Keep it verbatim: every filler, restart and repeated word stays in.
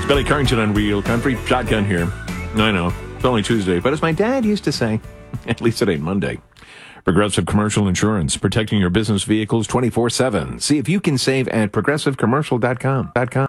Billy Carrington on Real Country. Shotgun here. I know, it's only Tuesday, but as my dad used to say, at least it ain't Monday. Progressive Commercial Insurance, protecting your business vehicles twenty-four seven. See if you can save at progressive commercial dot com.